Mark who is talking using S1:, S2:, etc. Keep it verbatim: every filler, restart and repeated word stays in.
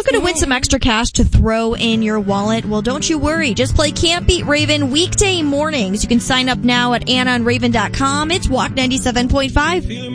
S1: looking to win some extra cash to throw in your wallet? Well, don't you worry. Just play Can't Beat Raven weekday mornings. You can sign up now at anna and raven dot com. It's Walk ninety-seven point five.